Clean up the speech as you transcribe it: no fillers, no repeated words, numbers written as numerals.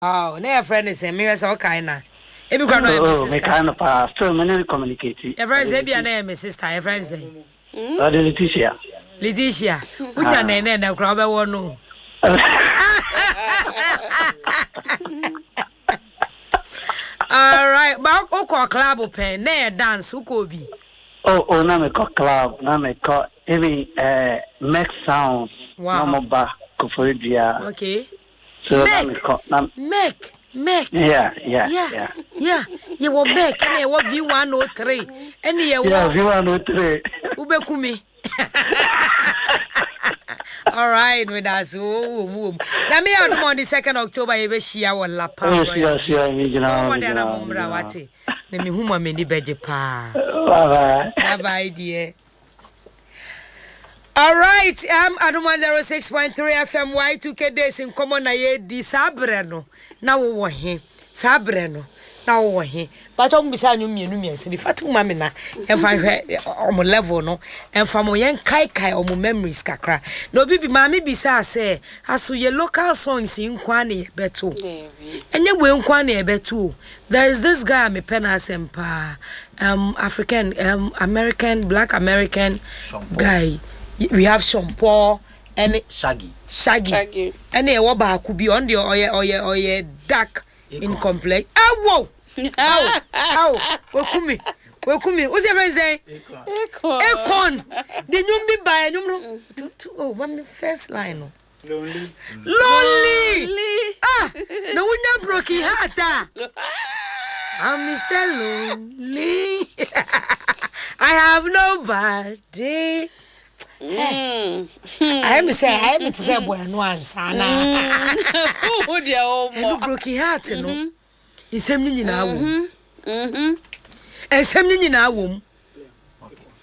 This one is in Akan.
Oh, na friend is me so okay na. E bi kwa no my sister. Me kind of still me communicate. Your friend say bi na my sister, your friend say. Leticia. Leticia. Unya na na kwa be wo no. All right, ba o club pen na dance uko bi. Oh, na me club, na me even make sounds. Wow. No ba ko for dia. Okay. So make. Yeah. You will make and you will V103. And you will V103. Ubekumi. All right, with us. Now, me out on the 2nd October, you will see our lapa. Bye bye, dear. All right, Adam 106.3 FM Y2K days in common na ye di sabreno na wo he sabreno na wo he but on bisa nyu mienu se di fatu mame na emfa hwe omo level no emfa mo yen kai omo memories kakra na obi bi mame bisa say aso ye local songs in kwa na ye beto enye we nkwa na ye beto. There is this guy me pena sempa African American black American guy. We have Sean Paul and Shaggy. And they were back could be on the oye dark in complex. Oh, welcome me. What's your friend say? Econ. The new be by number oh, one first line. Lonely. No one broke his heart. I'm Mr. Lonely. I have nobody. I am to say boy no answer na. Who dia o mo. Broken heart no. Isem ni nyina wo. Esem ni nyina wo.